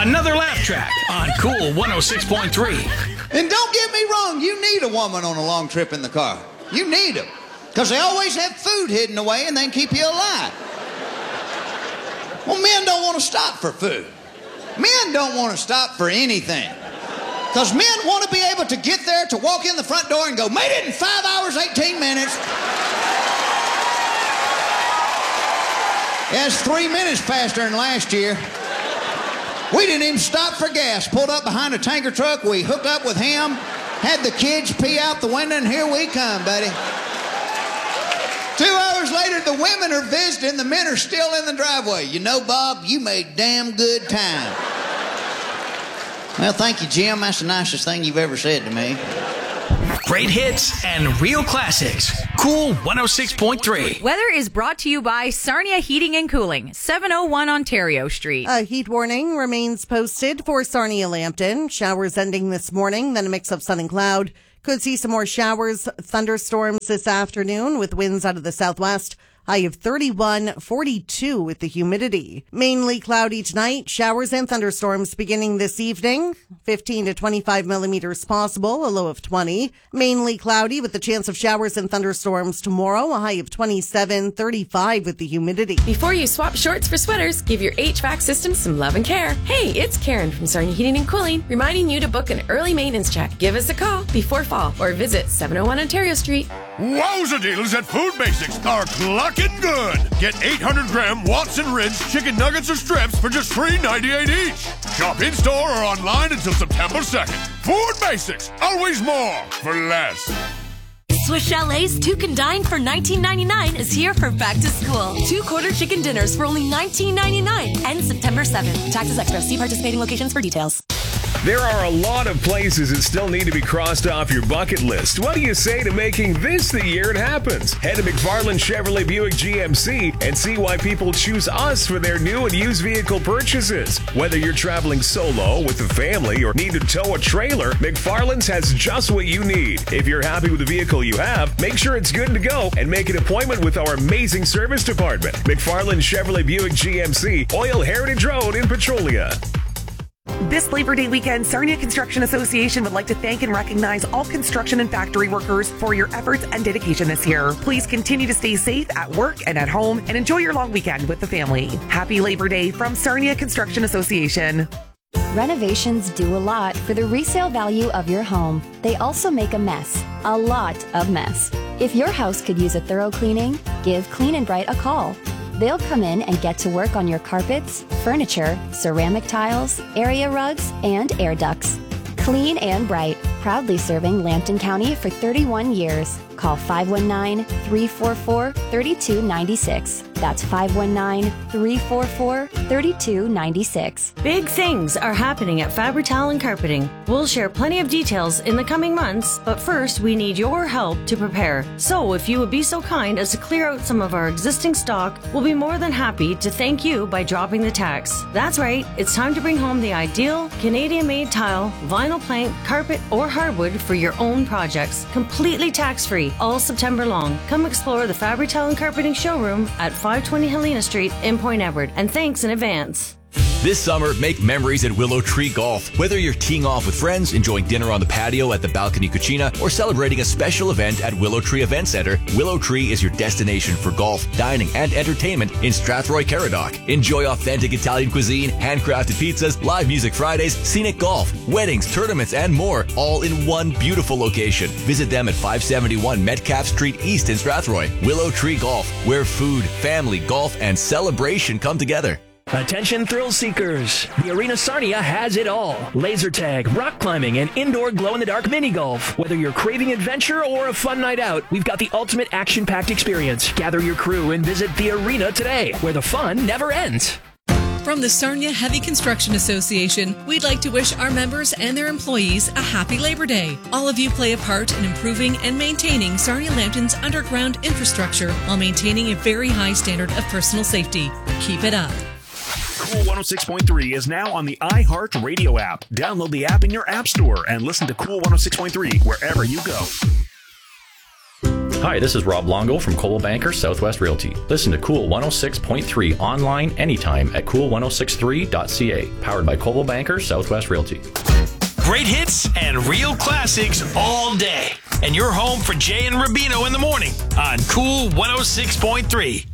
Another laugh track on Cool 106.3. And don't get me wrong, you need a woman on a long trip in the car. You need them. Because they always have food hidden away and they can keep you alive. Well, men don't want to stop for food. Men don't want to stop for anything. Because men want to be able to get there, to walk in the front door and go, made it in 5 hours, 18 minutes. Yeah, it's 3 minutes faster than last year. We didn't even stop for gas. Pulled up behind a tanker truck. We hooked up with him, had the kids pee out the window, and here we come, buddy. 2 hours later, the women are visiting. The men are still in the driveway. You know, Bob, you made damn good time. Well, thank you, Jim. That's the nicest thing you've ever said to me. Great hits and real classics. Cool 106.3. Weather is brought to you by Sarnia Heating and Cooling, 701 Ontario Street. A heat warning remains posted for Sarnia-Lambton. Showers ending this morning, then a mix of sun and cloud. Could see some more showers, thunderstorms this afternoon with winds out of the southwest. High of 31, 42 with the humidity. Mainly cloudy tonight. Showers and thunderstorms beginning this evening. 15 to 25 millimeters possible, a low of 20. Mainly cloudy with the chance of showers and thunderstorms tomorrow. A high of 27, 35 with the humidity. Before you swap shorts for sweaters, give your HVAC system some love and care. Hey, it's Karen from Sarnia Heating and Cooling, reminding you to book an early maintenance check. Give us a call before fall or visit 701 Ontario Street. Wowza deals at Food Basics are clucking good. Get 800-gram Watson Ridge chicken nuggets or strips for just $3.98 each. Shop in-store or online until September 2nd. Food Basics, always more for less. Swiss Chalet's Two Can Dine for $19.99 is here for back to school. 2 quarter chicken dinners for only $19.99. Ends September 7th. Taxes extra. See participating locations for details. There are a lot of places that still need to be crossed off your bucket list. What do you say to making this the year it happens? Head to McFarland Chevrolet Buick GMC and see why people choose us for their new and used vehicle purchases. Whether you're traveling solo, with a family, or need to tow a trailer, McFarland's has just what you need. If you're happy with the vehicle you have, make sure it's good to go and make an appointment with our amazing service department. McFarland Chevrolet Buick GMC, Oil Heritage Road in Petrolia. This Labor Day weekend, Sarnia Construction Association would like to thank and recognize all construction and factory workers for your efforts and dedication this year. Please continue to stay safe at work and at home and enjoy your long weekend with the family. Happy Labor Day from Sarnia Construction Association. Renovations do a lot for the resale value of your home. They also make a mess, a lot of mess. If your house could use a thorough cleaning, give Clean and Bright a call. They'll come in and get to work on your carpets, furniture, ceramic tiles, area rugs, and air ducts. Clean and Bright, proudly serving Lambton County for 31 years. Call 519-344-3296. That's 519-344-3296. Big things are happening at Fabri-Tal and Carpeting. We'll share plenty of details in the coming months, but first we need your help to prepare. So if you would be so kind as to clear out some of our existing stock, we'll be more than happy to thank you by dropping the tax. That's right, it's time to bring home the ideal Canadian-made tile, vinyl plank, carpet, or hardwood for your own projects. Completely tax-free all September long. Come explore the Fabri-Tal and Carpeting showroom at 520 Helena Street in Point Edward. And thanks in advance. This summer, make memories at Willow Tree Golf. Whether you're teeing off with friends, enjoying dinner on the patio at the Balcony Cucina, or celebrating a special event at Willow Tree Event Center, Willow Tree is your destination for golf, dining, and entertainment in Strathroy, Caradoc. Enjoy authentic Italian cuisine, handcrafted pizzas, live music Fridays, scenic golf, weddings, tournaments, and more, all in one beautiful location. Visit them at 571 Metcalf Street East in Strathroy. Willow Tree Golf, where food, family, golf, and celebration come together. Attention thrill seekers. The Arena Sarnia has it all. Laser tag, rock climbing, and indoor glow-in-the-dark mini golf. Whether you're craving adventure or a fun night out, we've got the ultimate action-packed experience. Gather your crew and visit the arena today, where the fun never ends. From the Sarnia Heavy Construction Association, we'd like to wish our members and their employees a happy Labor Day. All of you play a part in improving and maintaining Sarnia-Lambton's underground infrastructure while maintaining a very high standard of personal safety. Keep it up. Cool 106.3 is now on the iHeartRadio app. Download the app in your app store and listen to Cool 106.3 wherever you go. Hi, this is Rob Longo from Coldwell Banker Southwest Realty. Listen to Cool 106.3 online anytime at cool1063.ca. Powered by Coldwell Banker Southwest Realty. Great hits and real classics all day. And you're home for Jay and Rubino in the morning on Cool 106.3.